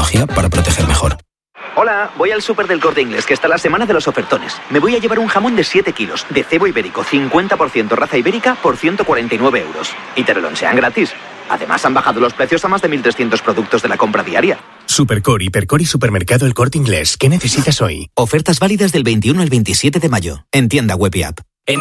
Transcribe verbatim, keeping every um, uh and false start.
tecnología para proteger mejor. Hola, voy al súper del Corte Inglés, que está la semana de los ofertones. Me voy a llevar un jamón de siete kilos, de cebo ibérico, cincuenta por ciento raza ibérica, por ciento cuarenta y nueve euros. Y te lo lonchean gratis. Además, han bajado los precios a más de mil trescientos productos de la compra diaria. Supercore, Hipercore y Supermercado El Corte Inglés. ¿Qué necesitas hoy? Ofertas válidas del veintiuno al veintisiete de mayo. En tienda web y app.